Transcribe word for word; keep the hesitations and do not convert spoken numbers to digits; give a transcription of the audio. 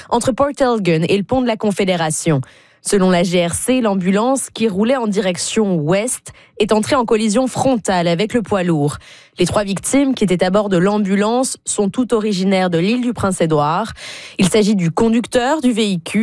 entre Port Elgin et le pont de la Confédération. Selon la G R C, l'ambulance qui roulait en direction ouest est entrée en collision frontale avec le poids lourd. Les trois victimes qui étaient à bord de l'ambulance sont toutes originaires de l'île du Prince-Édouard. Il s'agit du conducteur du véhicule